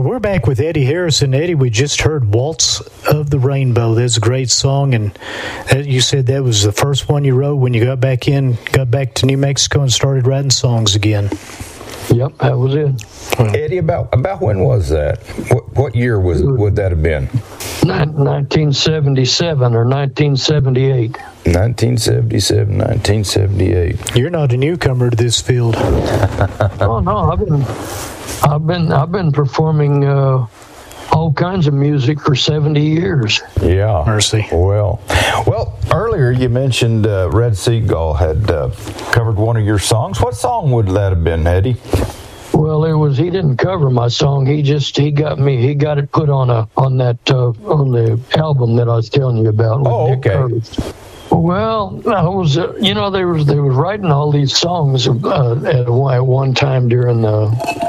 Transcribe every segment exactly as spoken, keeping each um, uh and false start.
We're back with Eddie Harrison. Eddie, we just heard Waltz of the Rainbow. That's a great song, and you said that was the first one you wrote when you got back in, got back to New Mexico and started writing songs again. Yep, that was it. Eddie, about about when was that? What what year was would that have been? nineteen seventy-seven or nineteen seventy-eight. nineteen seventy-seven, nineteen seventy-eight. You're not a newcomer to this field. Oh no, I've been, I've been, I've been performing uh, all kinds of music for seventy years. Yeah, mercy. Well, well, earlier you mentioned uh, Red Seagull had uh, covered one of your songs. What song would that have been, Eddie? Well, it was. He didn't cover my song. He just he got me. He got it put on a on that uh, on the album that I was telling you about. Oh, Dick okay. Curtis. Well, I was. Uh, you know, they was they was writing all these songs uh, at, one, at one time during the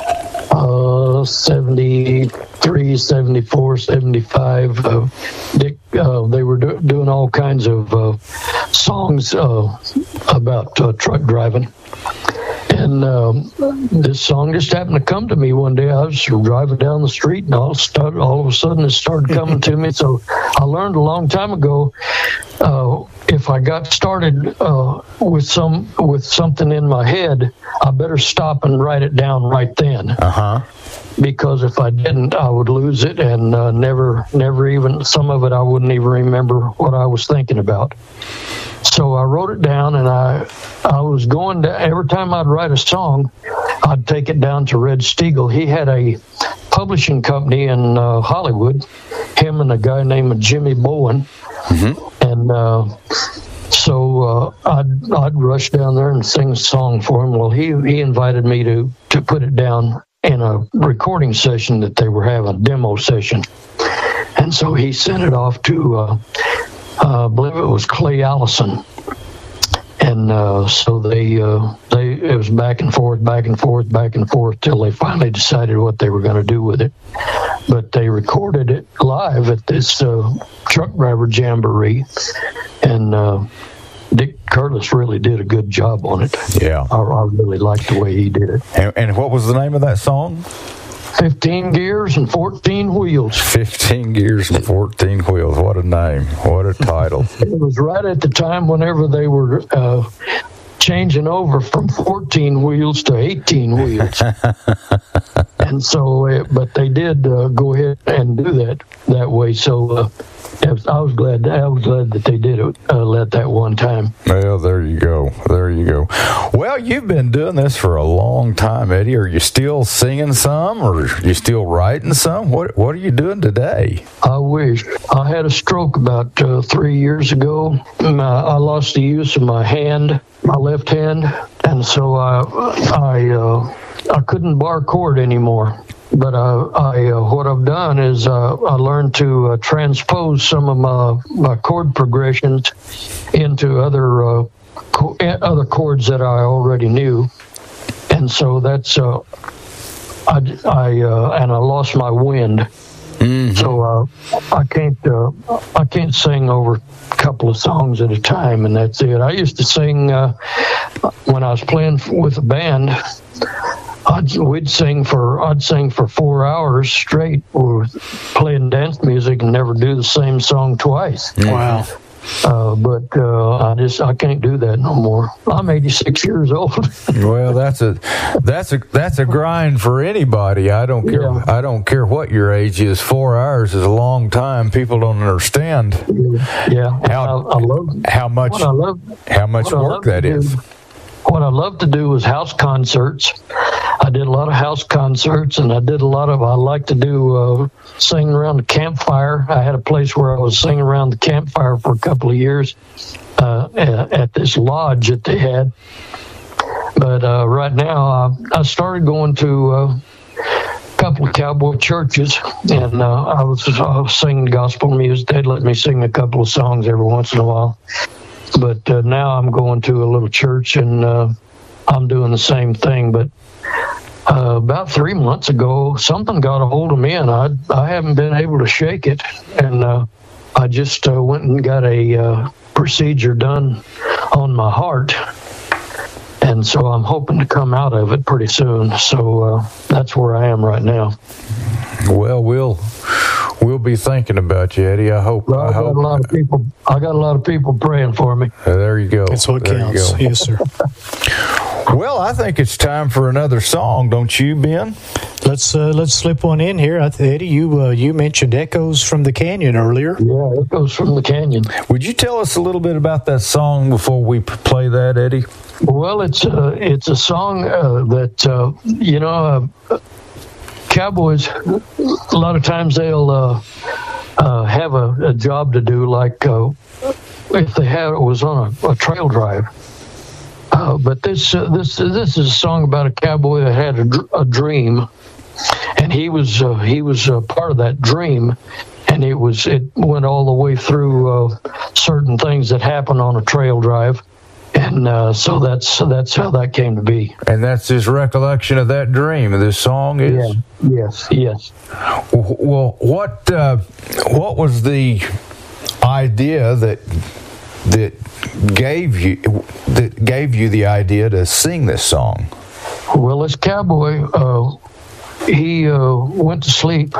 uh, seventy-three, seventy-four, seventy-five. Uh, Dick. Uh, they were do, doing all kinds of uh, songs uh, about uh, truck driving. And um, this song just happened to come to me one day. I was driving down the street, and all started, all of a sudden it started coming to me. So I learned a long time ago, uh, if I got started uh, with some with something in my head, I better stop and write it down right then. Uh huh. Because if I didn't, I would lose it and uh, never, never even some of it I wouldn't even remember what I was thinking about. So I wrote it down, and I I was going to, every time I'd write a song, I'd take it down to Red Steagle. He had a publishing company in uh, Hollywood, him and a guy named Jimmy Bowen. Mm-hmm. And uh, so uh, I'd, I'd rush down there and sing a song for him. Well, he, he invited me to, to put it down in a recording session that they were having, a demo session. And so he sent it off to... Uh, Uh, I believe it was Clay Allison, and uh, so they uh, they it was back and forth, back and forth, back and forth till they finally decided what they were going to do with it. But they recorded it live at this uh, truck driver jamboree, and uh, Dick Curtis really did a good job on it. Yeah, I, I really liked the way he did it. And, and what was the name of that song? Fifteen gears and fourteen wheels. Fifteen gears and fourteen wheels. What a name! What a title! It was right at the time whenever they were uh, changing over from fourteen wheels to eighteen wheels, and so. Uh, but they did uh, go ahead and do that that way. So uh, I was glad. I was glad that they did it uh, at that one time. Well, there you go. There you go. Well, you've been doing this for a long time, Eddie. Are you still singing some, or are you still writing some? What What are you doing today? I wish. I had a stroke about uh, three years ago. My, I lost the use of my hand, my left hand, and so I I uh, I couldn't bar chord anymore. But uh, I, uh, what I've done is uh, I learned to uh, transpose some of my, my chord progressions into other uh, co- other chords that I already knew, and so that's uh, I, I uh, and I lost my wind, mm-hmm. so uh, I can't uh, I can't sing over a couple of songs at a time, and that's it. I used to sing uh, when I was playing with a band. I'd, we'd sing for I'd sing for four hours straight, or playing dance music, and never do the same song twice. Wow! Uh, but uh, I just I can't do that no more. I'm eighty-six years old. Well, that's a that's a that's a grind for anybody. I don't care. Yeah. I don't care what your age is. Four hours is a long time. People don't understand. Yeah, how I, I love how much what I love, how much work that is. Do, what I love to do was house concerts. I did a lot of house concerts, and I did a lot of, I like to do uh, singing around the campfire. I had a place where I was singing around the campfire for a couple of years uh, at, at this lodge that they had. But uh, right now, I, I started going to uh, a couple of cowboy churches, and uh, I, was, I was singing gospel music. They'd let me sing a couple of songs every once in a while. But uh, now I'm going to a little church, and uh, I'm doing the same thing. But uh, about three months ago, something got a hold of me, and I I haven't been able to shake it. And uh, I just uh, went and got a uh, procedure done on my heart. And so I'm hoping to come out of it pretty soon. So uh, that's where I am right now. Well, we'll we'll be thinking about you, Eddie. I hope. Well, I, I got hope. a lot of people. I got a lot of people praying for me. Uh, there you go. That's what there counts. Yes, sir. Well, I think it's time for another song, don't you, Ben? Let's uh, let's slip one in here. I th- Eddie, you uh, you mentioned Echoes from the Canyon earlier. Yeah, Echoes from the Canyon. Would you tell us a little bit about that song before we p- play that, Eddie? Well, it's a it's a song uh, that uh, you know uh, cowboys. A lot of times they'll uh, uh, have a, a job to do, like uh, if they had it was on a, a trail drive. Uh, but this uh, this this is a song about a cowboy that had a, dr- a dream, and he was uh, he was uh, part of that dream, and it was it went all the way through uh, certain things that happen on a trail drive, and uh, so that's that's how that came to be. And that's his recollection of that dream. This song is. Yeah. Yes. Yes. Well, what uh, what was the idea that that gave you that gave you the idea to sing this song? Well, this cowboy, uh, he uh, went to sleep,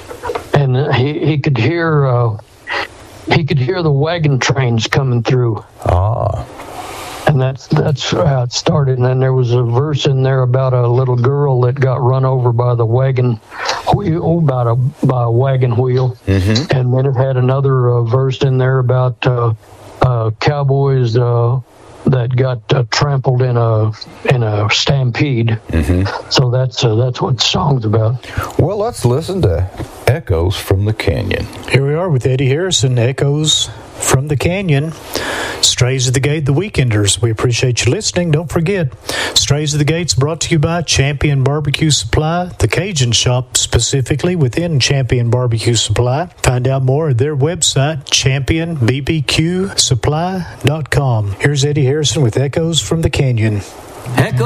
and he he could hear uh, he could hear the wagon trains coming through. Ah. And that's that's how it started. And then there was a verse in there about a little girl that got run over by the wagon wheel, about a by a wagon wheel. Mm-hmm. And then it had another uh, verse in there about uh, uh, cowboys uh, that got uh, trampled in a in a stampede. Mm-hmm. So that's uh, that's what the song's about. Well, let's listen to Echoes from the Canyon. Here we are with Eddie Harrison, Echoes from the Canyon. Strays of the Gate, the Weekenders. We appreciate you listening. Don't forget, Strays of the Gate's brought to you by Champion Barbecue Supply, the Cajun Shop specifically within Champion Barbecue Supply. Find out more at their website, champion b b q supply dot com. Here's Eddie Harrison with Echoes from the Canyon. Echo